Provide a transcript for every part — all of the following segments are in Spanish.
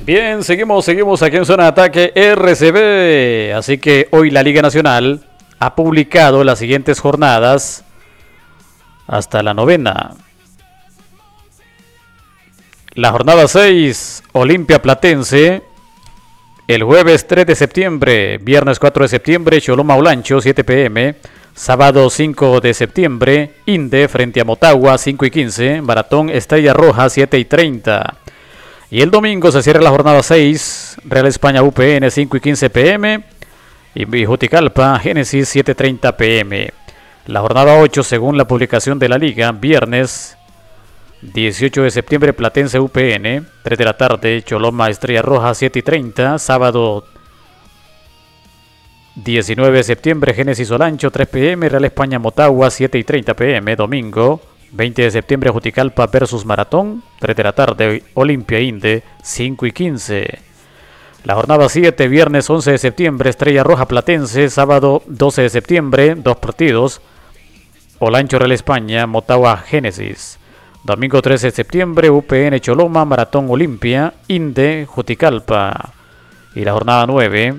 Bien, seguimos aquí en zona de ataque RCB. Así que hoy la Liga Nacional ha publicado las siguientes jornadas hasta la novena. La jornada 6, Olimpia Platense, el jueves 3 de septiembre, viernes 4 de septiembre, Choloma Olancho, 7 p.m., sábado 5 de septiembre, Inde frente a Motagua, 5 y 15, Maratón Estrella Roja, 7 y 30. Y el domingo se cierra la jornada 6, Real España UPN, 5 y 15 p.m., y Juticalpa, Génesis, 7:30 p.m. La jornada 8, según la publicación de la Liga, viernes 18 de septiembre, Platense UPN, 3 de la tarde, Choloma Estrella Roja, 7 y 30, sábado 19 de septiembre, Génesis Olancho, 3 p.m., Real España Motagua, 7 y 30 p.m, domingo 20 de septiembre, Juticalpa versus Maratón, 3 de la tarde, Olimpia Inde, 5 y 15. La jornada 7, viernes 11 de septiembre, Estrella Roja Platense, sábado 12 de septiembre, 2 partidos, Olancho Real España, Motagua Génesis. Domingo 13 de septiembre, UPN Choloma, Maratón Olimpia, Inde, Juticalpa. Y la jornada 9,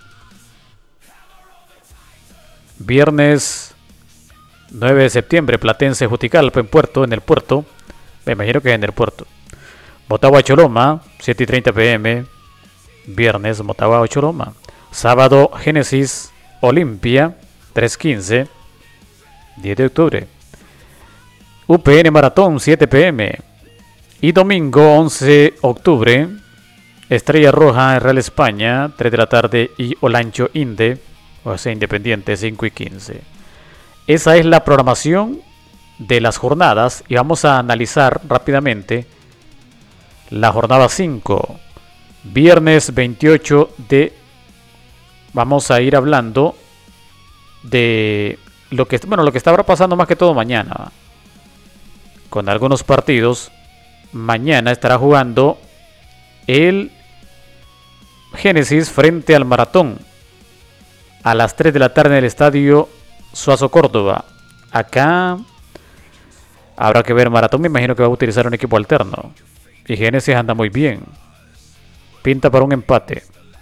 viernes 9 de septiembre, Platense Juticalpa en el puerto. Me imagino que es en el puerto. Motagua Choloma, 7 y 30 p.m. Viernes Motagua Choloma. Sábado Génesis Olimpia, 3:15, 10 de octubre. UPN Maratón, 7 p.m. Y domingo 11 de octubre, Estrella Roja Real España, 3 de la tarde, y Olancho Inde, o sea, Independiente, 5 y 15. Esa es la programación de las jornadas y vamos a analizar rápidamente la jornada 5. Viernes 28 de... Vamos a ir hablando de lo que estará pasando más que todo mañana. Con algunos partidos, mañana estará jugando el Génesis frente al Maratón a las 3 de la tarde en el estadio Suazo Córdoba. Acá habrá que ver. Maratón me imagino que va a utilizar un equipo alterno y Génesis anda muy bien, pinta para un empate.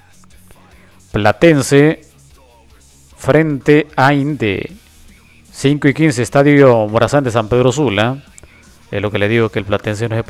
Platense frente a Inde, 5 y 15, estadio Morazán de San Pedro Sula. Es lo que le digo, que el Platense no se